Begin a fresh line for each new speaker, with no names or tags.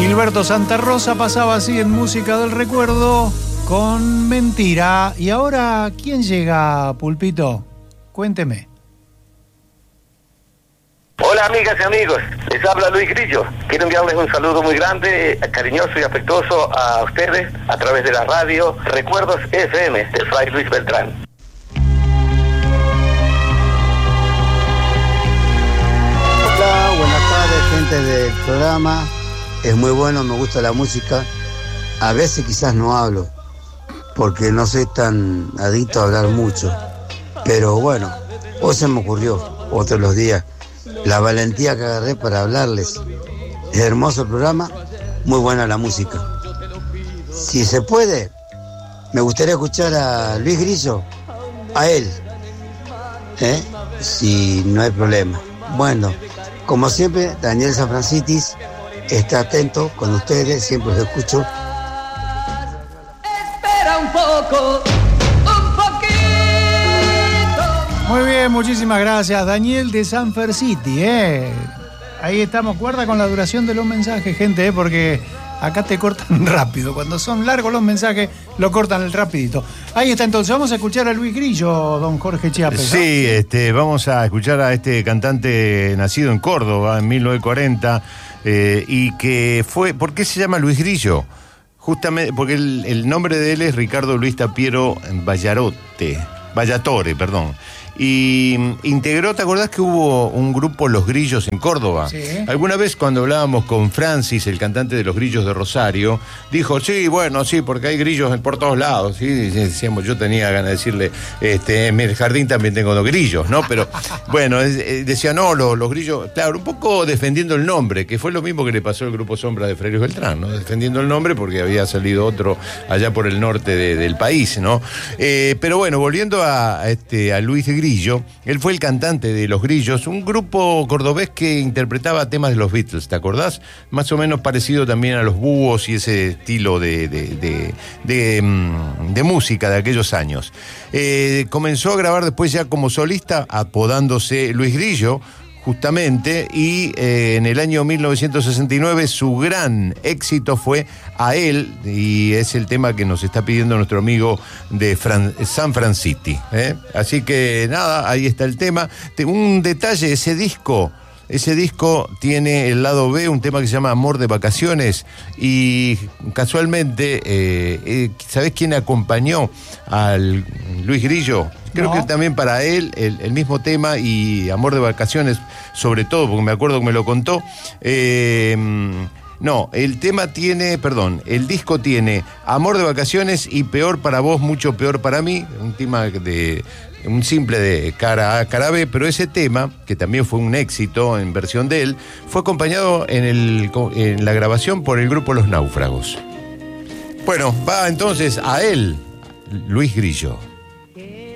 Gilberto Santa Rosa pasaba así en Música del Recuerdo con Mentira. Y ahora, ¿quién llega, Pulpito? Cuénteme.
Hola amigas y amigos, les habla Luis Grillo. Quiero enviarles un saludo muy grande, cariñoso y afectuoso a ustedes a través de la radio Recuerdos FM de Fray Luis Beltrán.
Hola, buenas tardes, gente del programa. Es muy bueno, me gusta la música. A veces quizás no hablo, porque no soy tan adicto a hablar mucho. Pero bueno, hoy se me ocurrió, otros los días, la valentía que agarré para hablarles. Es hermoso el programa, muy buena la música. Si se puede, me gustaría escuchar a Luis Grillo, a él, si no hay problema. Bueno, como siempre, Daniel Sanfrancitis está atento con ustedes, siempre los escucho.
Espera un poco, un poquito.
Muy bien, muchísimas gracias, Daniel de Sanfer City, Ahí estamos, guarda con la duración de los mensajes, gente, porque acá te cortan rápido. Cuando son largos los mensajes, lo cortan rapidito. Ahí está, entonces, vamos a escuchar a Luis Grillo, don Jorge Chiappe, ¿no?
Sí, vamos a escuchar a este cantante nacido en Córdoba en 1940, y que fue... ¿Por qué se llama Luis Grillo? Justamente porque el nombre de él es Ricardo Luis Tapiero Vallatore, perdón. Y integró, ¿te acordás que hubo un grupo Los Grillos en Córdoba?
Sí.
Alguna vez cuando hablábamos con Francis, el cantante de Los Grillos de Rosario, dijo, sí, bueno, sí, porque hay grillos por todos lados, ¿sí? Decíamos, yo tenía ganas de decirle, en el jardín también tengo dos grillos, ¿no? Pero, bueno, decía, no, los grillos, claro, un poco defendiendo el nombre, que fue lo mismo que le pasó al grupo Sombra de Fray Luis Beltrán, ¿no? Defendiendo el nombre porque había salido otro allá por el norte del país, ¿no? Pero bueno, volviendo a Luis Grillo, él fue el cantante de Los Grillos, un grupo cordobés que interpretaba temas de los Beatles, ¿te acordás? Más o menos parecido también a los Búhos y ese estilo de música de aquellos años. Comenzó a grabar después ya como solista, apodándose Luis Grillo, justamente, y en el año 1969 su gran éxito fue A él, y es el tema que nos está pidiendo nuestro amigo de Sanfer City. Así que nada, ahí está el tema. Un detalle, ese disco tiene el lado B, un tema que se llama Amor de Vacaciones, y casualmente, ¿sabés quién acompañó al Luis Grillo? Creo que también para él el mismo tema y Amor de Vacaciones, sobre todo, porque me acuerdo que me lo contó. No, el disco tiene Amor de Vacaciones y Peor para vos, mucho peor para mí, un tema un simple de cara A, cara B, pero ese tema, que también fue un éxito en versión de él, fue acompañado en la grabación por el grupo Los Náufragos. Bueno, va entonces a él, Luis Grillo.